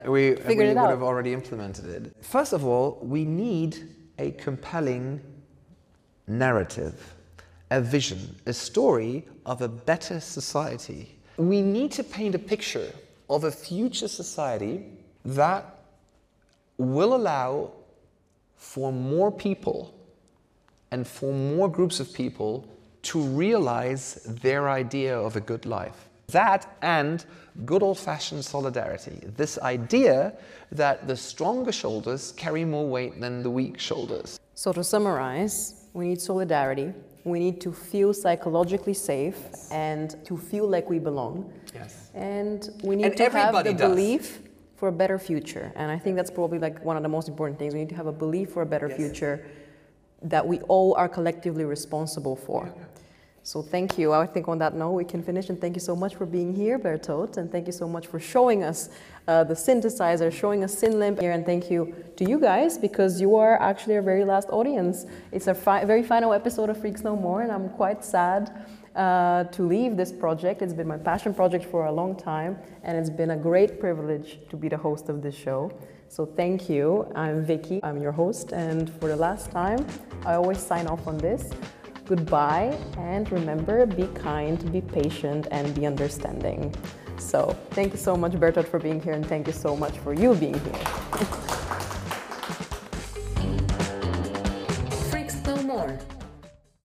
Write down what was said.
We figured it would out. have already implemented it. First of all, we need a compelling narrative, a vision, a story of a better society. We need to paint a picture of a future society that will allow for more people and for more groups of people to realize their idea of a good life. That and good old-fashioned solidarity. This idea that the stronger shoulders carry more weight than the weak shoulders. So to summarize, we need solidarity. We need to feel psychologically safe and to feel like we belong. Yes. And we need to have the belief for a better future. And I think that's probably like one of the most important things. We need to have a belief for a better future that we all are collectively responsible for. So thank you. I think on that note we can finish, and thank you so much for being here, Bertolt, and thank you so much for showing us the synthesizer, showing us SynLimp here, and thank you to you guys because you are actually our very last audience. It's a very final episode of Freaks No More, and I'm quite sad to leave this project. It's been my passion project for a long time, and it's been a great privilege to be the host of this show. So thank you. I'm Vicky, I'm your host, and for the last time, I always sign off on this. Goodbye, and remember, be kind, be patient, and be understanding. So thank you so much, Bertolt, for being here, and thank you so much for you being here.